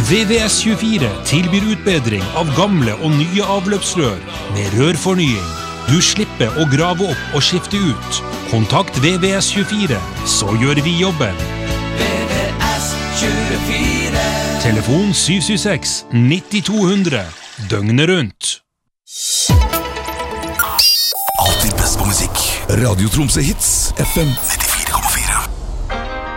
VVS24 tilbyr utbedring av gamle og nye avløpsrør med rørfornying. Du slipper å grave opp og skifte ut. Kontakt VVS24, så gjør vi jobben. VVS24. Telefon 776 9200. Døgnet rundt. Alltid best på musikk. Radio Tromsø Hits, FM 95.